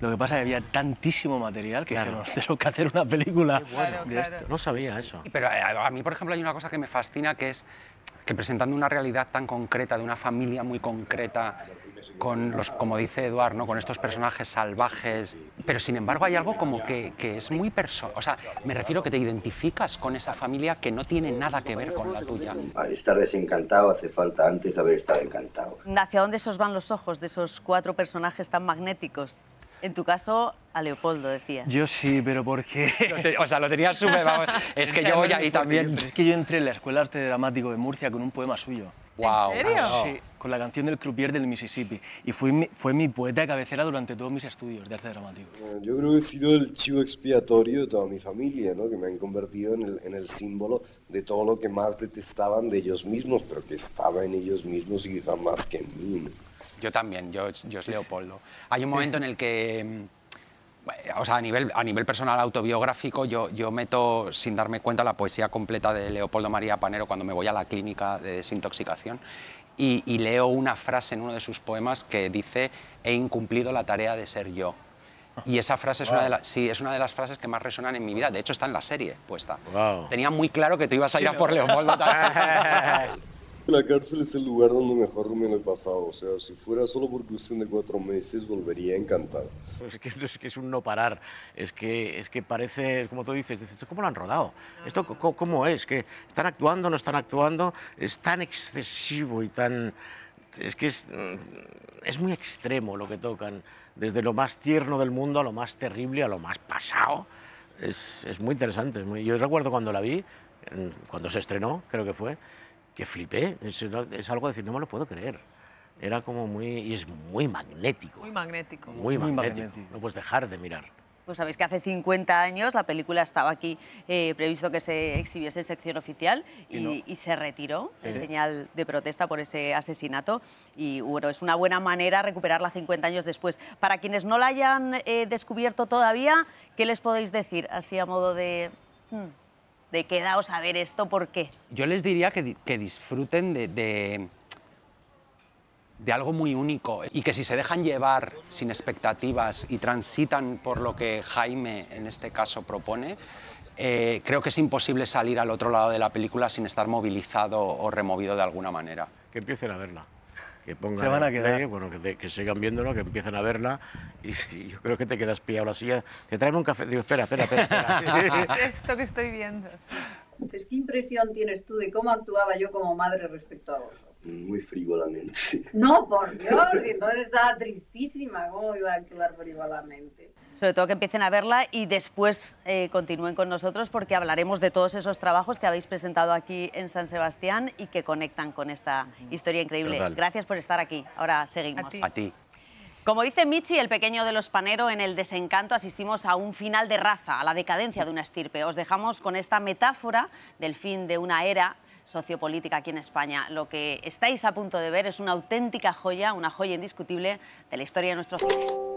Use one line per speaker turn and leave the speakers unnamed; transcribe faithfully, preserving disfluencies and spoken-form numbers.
Lo que pasa es que había tantísimo material que
Claro.
se nos tenemos que hacer una película
Claro,
de
claro.
esto.
No sabía eso.
Pero a, a mí, por ejemplo, hay una cosa que me fascina, que es que presentando una realidad tan concreta, de una familia muy concreta, con los, como dice Eduard, ¿no? Con estos personajes salvajes, pero sin embargo hay algo como que, que es muy personal. O sea, me refiero que te identificas con esa familia que no tiene nada que ver con la tuya.
Estar desencantado hace falta antes haber estado encantado.
¿Hacia dónde se os van los ojos de esos cuatro personajes tan magnéticos? En tu caso, a Leopoldo, decías.
Yo sí, pero porque...
O sea, lo tenía súper... vamos, es que yo voy ahí también...
Es que yo entré en la Escuela de Arte Dramático de Murcia con un poema suyo.
Wow.
¿En serio?
Sí, con la canción del croupier del Mississippi. Y fue mi, fue mi poeta de cabecera durante todos mis estudios de arte dramático.
Yo creo que he sido el chivo expiatorio de toda mi familia, ¿no? Que me han convertido en el, en el símbolo de todo lo que más detestaban de ellos mismos, pero que estaba en ellos mismos y quizá más que en mí, ¿no?
Yo también, yo, yo es Leopoldo. Hay un momento en el que, o sea, a nivel, a nivel personal autobiográfico, yo, yo meto sin darme cuenta la poesía completa de Leopoldo María Panero cuando me voy a la clínica de desintoxicación y, y leo una frase en uno de sus poemas que dice: he incumplido la tarea de ser yo. Y esa frase es,
Wow.
una de la, sí, es una de las frases que más resonan en mi vida. De hecho, está en la serie puesta.
Wow.
Tenía muy claro que te ibas a ir a por Leopoldo.
La cárcel es el lugar donde mejor me lo he pasado, o sea, si fuera solo por cuestión de cuatro meses volvería encantado.
Es que, es que es un no parar, es que, es que parece, como tú dices, dices, ¿esto cómo lo han rodado? ¿Esto cómo, cómo es? ¿Que están actuando, no están actuando? Es tan excesivo y tan... Es que es, es muy extremo lo que tocan, desde lo más tierno del mundo a lo más terrible, a lo más pasado. Es, es muy interesante. Es muy... Yo recuerdo cuando la vi, cuando se estrenó, creo que fue, que flipé. Es, es algo de decir, no me lo puedo creer. Era como muy... y es muy magnético.
Muy magnético.
Muy,
Muy
magnético.
magnético.
No puedes dejar de mirar.
Pues sabéis que hace cincuenta años la película estaba aquí eh, previsto que se exhibiese en sección oficial y,
Y no.
y se retiró
Sí.
en señal de protesta por ese asesinato. Y bueno, es una buena manera recuperarla cincuenta años después. Para quienes no la hayan eh, descubierto todavía, ¿qué les podéis decir? Así a modo de... hmm, de quedaos a ver esto, ¿por qué?
Yo les diría que, di- que disfruten de, de, de algo muy único y que si se dejan llevar sin expectativas y transitan por lo que Jaime en este caso propone, eh, creo que es imposible salir al otro lado de la película sin estar movilizado o removido de alguna manera.
Que empiecen a verla. Que pongan
Se van a
el
quedar.
play, bueno, que, te- que sigan viéndolo, que empiecen a verla y, y yo creo que te quedas pillado la silla. Te traen un café. Digo, espera, espera, espera.
¿Qué
espera.
es esto que estoy viendo? Sí.
Entonces, ¿qué impresión tienes tú de cómo actuaba yo como madre respecto a vosotros?
Muy frívolamente.
No, por Dios, si entonces estaba tristísima, ¿cómo iba a actuar frívolamente?
Sobre todo que empiecen a verla y después eh, continúen con nosotros porque hablaremos de todos esos trabajos que habéis presentado aquí en San Sebastián y que conectan con esta historia increíble.
Total.
Gracias por estar aquí. Ahora seguimos.
A ti.
A ti.
Como dice Michi, el pequeño de los Panero, en El desencanto asistimos a un final de raza, a la decadencia de una estirpe. Os dejamos con esta metáfora del fin de una era sociopolítica aquí en España. Lo que estáis a punto de ver es una auténtica joya, una joya indiscutible de la historia de nuestro cine.